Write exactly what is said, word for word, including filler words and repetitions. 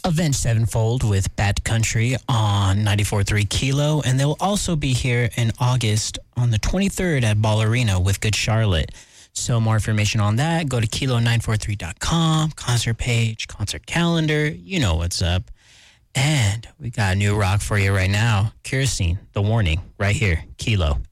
Avenged Sevenfold with Bad Country on ninety-four point three Kilo. And they'll also be here in August on the twenty-third at Ball Arena with Good Charlotte. So more information on that, go to kilo nine four three dot com, concert page, concert calendar. You know what's up. And we got a new rock for you right now. Kerosene, The Warning, right here, Kilo.